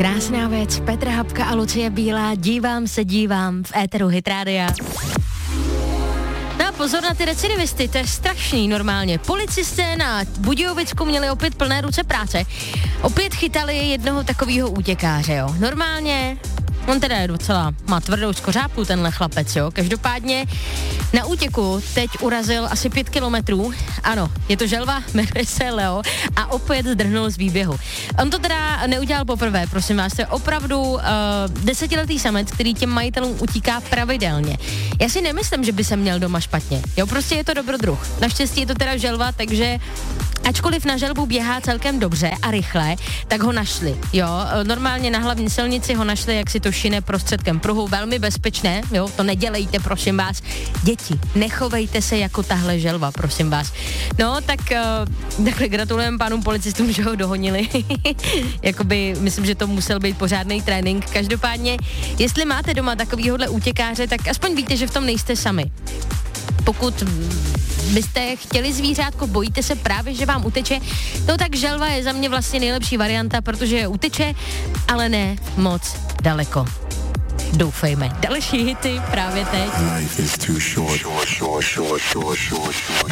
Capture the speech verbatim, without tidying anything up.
Krásná věc, Petr Habka a Lucie Bílá, dívám se, dívám v éteru Hit Rádia. No a pozor na ty recidivisty, to je strašný normálně. Policisté na Budějovicku měli opět plné ruce práce. Opět chytali jednoho takového útěkáře, jo. Normálně, on teda je docela, má tvrdou skořápku tenhle chlapec, jo. Každopádně na útěku teď urazil asi pět kilometrů. Ano, je to želva, jmenuje se Leo a opět zdrhnul z výběhu. On to teda neudělal poprvé, prosím vás, to je opravdu uh, desetiletý samec, který těm majitelům utíká pravidelně. Já si nemyslím, že by se měl doma špatně. Jo, prostě je to dobrodruh. Naštěstí je to teda želva, takže ačkoliv na želvu běhá celkem dobře a rychle, tak ho našli, jo. Normálně na hlavní silnici ho našli, jak si to šine prostředkem pruhu, velmi bezpečné, jo, to nedělejte, prosím vás. Děti, nechovejte se jako tahle želva, prosím vás. No, tak uh, takhle gratulujeme pánům policistům, že ho dohonili. Jakoby, myslím, že to musel být pořádný trénink. Každopádně, jestli máte doma takovýhodle útěkáře, tak aspoň víte, že v tom nejste sami. Pokud byste chtěli zvířátko, bojíte se právě, že vám uteče, no tak želva je za mě vlastně nejlepší varianta, protože uteče, ale ne moc daleko. Doufejme. Další hity právě teď.